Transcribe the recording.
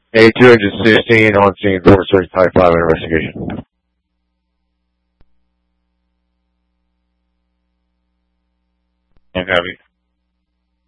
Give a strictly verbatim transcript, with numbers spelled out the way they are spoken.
A two sixteen on scene for search type five investigation. And Heavy.